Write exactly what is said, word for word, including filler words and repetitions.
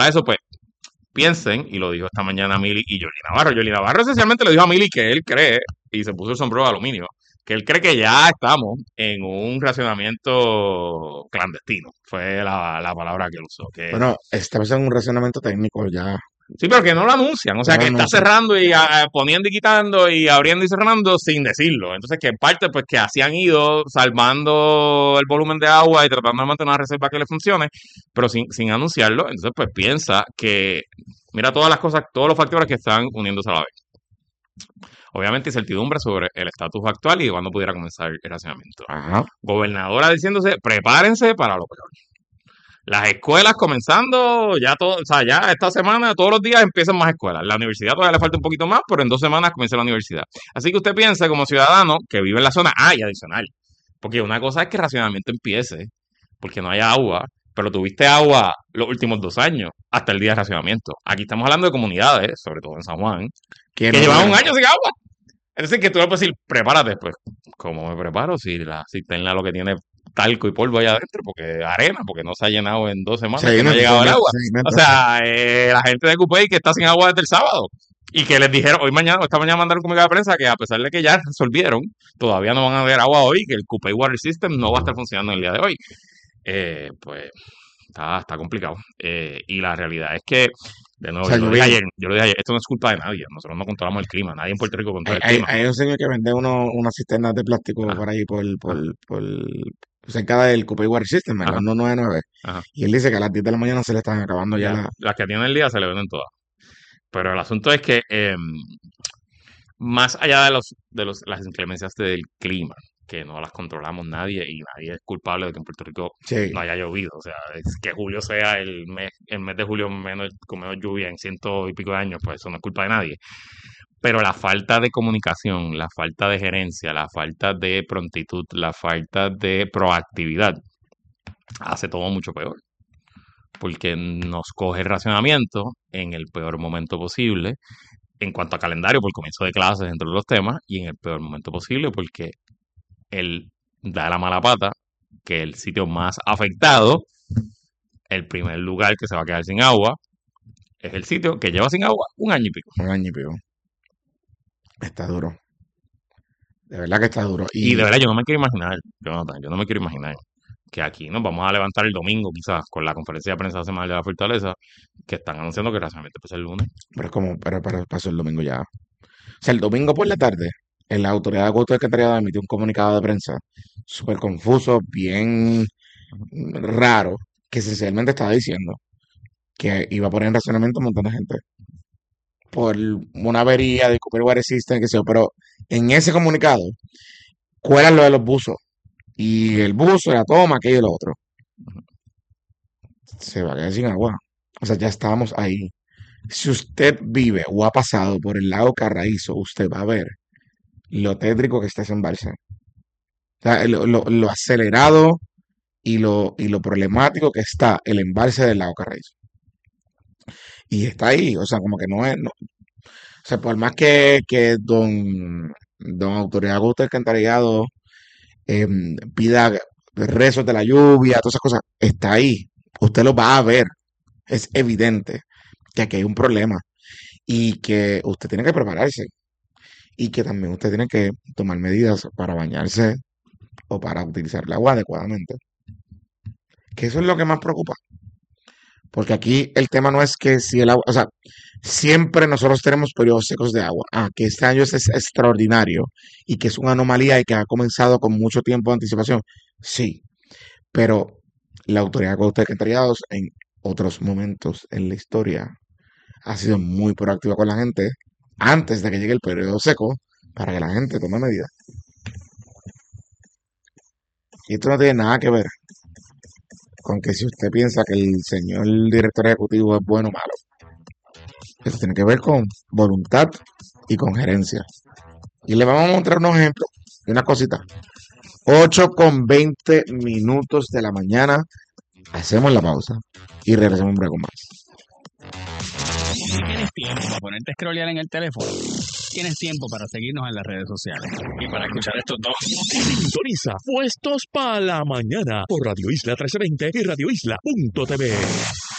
a eso, pues piensen, y lo dijo esta mañana Mili y Yoli Navarro. Yoli Navarro esencialmente le dijo a Mili que él cree, y se puso el sombrero de aluminio, que él cree que ya estamos en un racionamiento clandestino. Fue la, la palabra que él usó. Que, Bueno, estamos en un racionamiento técnico ya. sí, pero que no lo anuncian. O sea, No que lo está anuncian. cerrando y ah, poniendo y quitando y abriendo y cerrando sin decirlo. Entonces, que en parte, pues que así han ido salvando el volumen de agua y tratando de mantener una reserva que le funcione, pero sin, sin anunciarlo. Entonces, pues piensa que, mira todas las cosas, todos los factores que están uniéndose a la vez. Obviamente, incertidumbre sobre el estatus actual y cuándo pudiera comenzar el racionamiento. Ajá. Gobernadora diciéndose, prepárense para lo peor. Las escuelas comenzando, ya todo, o sea, ya esta semana, todos los días empiezan más escuelas. La universidad todavía le falta un poquito más, pero en dos semanas comienza la universidad. Así que usted piense como ciudadano que vive en la zona, ah, y adicional. Porque una cosa es que el racionamiento empiece, porque no haya agua, pero tuviste agua los últimos dos años, hasta el día de racionamiento. Aquí estamos hablando de comunidades, sobre todo en San Juan, Que que no llevan un duerme. año sin agua. Es decir, que tú le puedes decir, prepárate, pues, ¿cómo me preparo? Si la cisterna lo que tiene talco y polvo allá adentro, porque arena, porque no se ha llenado en dos semanas, que no ha Sedimento, llegado el sedimento, agua. O sedimento. sea, eh, la gente de Cupey que está sin agua desde el sábado. Y que les dijeron, hoy mañana, esta mañana mandaron un comunicado de prensa que a pesar de que ya resolvieron, todavía no van a haber agua hoy, que el Cupey Water System no va a estar funcionando el día de hoy. Eh, pues está, está complicado. Eh, y la realidad es que, de nuevo, O sea, yo lo yo dije vi, ayer, yo lo dije ayer, esto no es culpa de nadie, nosotros no controlamos el clima, nadie en Puerto Rico hay, controla el hay, clima. hay un señor que vende uno, unas cisternas de plástico Ajá, por ahí, por, por, ajá, por, cerca del Cupey Water System, ¿verdad? ajá, uno nueve nueve. ajá. Y él dice que a las diez de la mañana se le están acabando ya Ya, la... las que tienen el día se le venden todas. Pero el asunto es que eh, más allá de los de los las inclemencias del clima, que no las controlamos nadie y nadie es culpable de que en Puerto Rico Sí, no haya llovido. O sea, es que julio sea el mes, el mes de julio menos, con menos lluvia en ciento y pico de años, pues eso no es culpa de nadie. Pero la falta de comunicación, la falta de gerencia, la falta de prontitud, la falta de proactividad hace todo mucho peor. Porque nos coge el racionamiento en el peor momento posible, en cuanto a calendario, por comienzo de clases, entre los temas, y en el peor momento posible, porque él da la mala pata, que el sitio más afectado, el primer lugar que se va a quedar sin agua, es el sitio que lleva sin agua un año y pico. un año y pico. Está duro. De verdad que está duro. Y de Y verdad, yo no me quiero imaginar, Jonathan, yo no me quiero imaginar que aquí nos vamos a levantar el domingo, quizás, con la conferencia de prensa semanal de la Fortaleza, que están anunciando que el racionamiento empieza el lunes. pero es como, pero, pero pasó el domingo ya. O sea, el domingo por la tarde, en la autoridad de agosto de Secretariado emitió un comunicado de prensa súper confuso, bien raro, que esencialmente estaba diciendo que iba a poner en racionamiento un montón de gente por una avería de Cooper Water System, que sé yo, pero en ese comunicado cuelan lo de los buzos. Y el buzo, la toma, aquello y lo otro. Se va a quedar sin agua. O sea, ya estábamos ahí. Si usted vive o ha pasado por el lago Carraízo, usted va a ver lo tétrico que está ese embalse. O sea, lo, lo- lo acelerado y lo, y lo problemático que está el embalse del lago Carraízo. Y está ahí, o sea, como que no es, no- o sea, por más que, que don, don Autoridad Augusto Alcantarillado em, pida rezos de la lluvia, todas esas cosas, está ahí. Usted lo va a ver. Es evidente que aquí hay un problema y que usted tiene que prepararse y que también usted tiene que tomar medidas para bañarse o para utilizar el agua adecuadamente. Que eso es lo que más preocupa. Porque aquí el tema no es que si el agua, o sea, siempre nosotros tenemos periodos secos de agua. Ah, que este año es, es extraordinario y que es una anomalía y que ha comenzado con mucho tiempo de anticipación. Sí, pero la autoridad de secretariados en otros momentos en la historia ha sido muy proactiva con la gente antes de que llegue el periodo seco para que la gente tome medidas. Y esto no tiene nada que ver con que si usted piensa que el señor director ejecutivo es bueno o malo. Esto tiene que ver con voluntad y con gerencia. Y le vamos a mostrar unos ejemplos y una cosita. ocho con veinte minutos de la mañana. Hacemos la pausa y regresamos un breve más. Si tienes tiempo para ponerte a scrollear en el teléfono, tienes tiempo para seguirnos en las redes sociales. Y para escuchar estos dos. Sintoniza Puestos para la Mañana por Radio Isla trece veinte y Radio Isla punto t v.